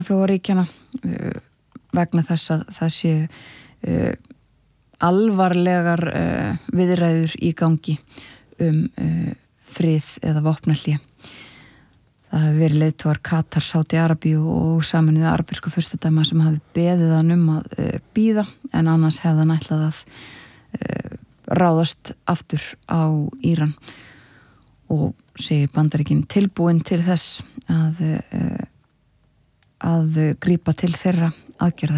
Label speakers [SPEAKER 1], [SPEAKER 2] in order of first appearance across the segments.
[SPEAKER 1] Flóaríkjana vegna þess að það sé alvarlegar viðræður í gangi frið eða vopnahlé. Það hafi verið leiðtogar Katar, Sádi-Arabíu og Sameinuðu arabísku furstadæma sem hafi beðið hann að bíða en annars hefði hann ætlað að ráðast aftur á Íran og segir Bandaríkin tilbúin til þess að grípa til þeirra aðgerða.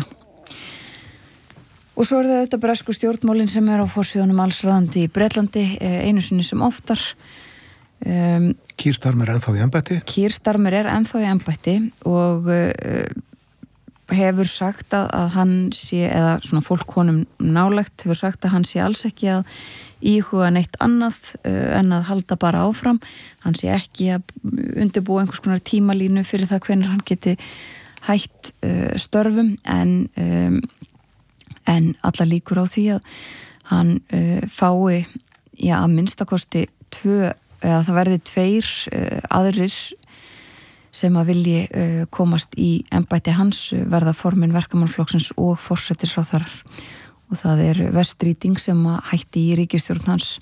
[SPEAKER 1] Og svo það auðvitað bresku stjórnmálin sem á forsíðunum allsráðandi í Bretlandi einu sinni sem oftar.
[SPEAKER 2] Keir Starmer ennþá í embætti?
[SPEAKER 1] Keir Starmer ennþá í embætti og hefur sagt að hann sé, eða svona fólk honum nálægt hefur sagt að hann sé alls ekki að íhuga neitt annað en að halda bara áfram. Hann sé ekki að undirbúa einhvers konar tímalínu fyrir það hvenær hann geti hætt störfum en alla líkur á því að hann fái að minnstakosti eða það verði 2 aðrir sem að vilji komast í embætti hans verða formin verkamannflokksins og forsætisráðherrar og það Vestrýting sem að hætti í ríkisstjórn hans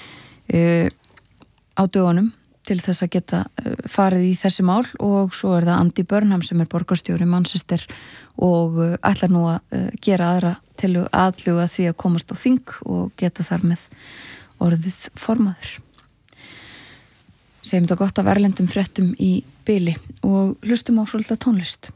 [SPEAKER 1] á dögunum til þess að geta farið í þessi mál og svo það Andy Burnham sem borgarstjóri Manchester og ætlar nú að gera aðra til aðluga því að komast á þing og geta þar með orðið formaður. Segjum þetta gott af erlendum fréttum í bili og hlustum á svolítið tónlist.